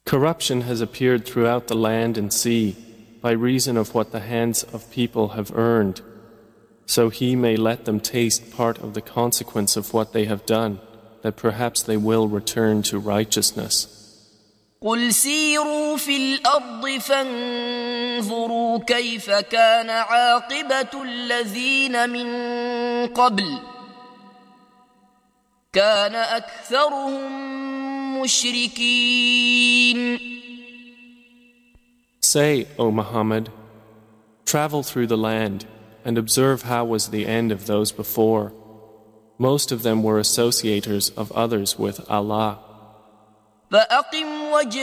Corruption has appeared throughout the land and sea by reason of what the hands of people have earned, so He may let them taste part of the consequence of what they have done, that perhaps they will return to righteousness. قل سيروا في الأرض فانظروا كيف كان عاقبة الذين من قبل كان أكثرهم مشركين. Say, O Muhammad, travel through the land and observe how was the end of those before. Most of them were associators of others with Allah. فأقم وجهك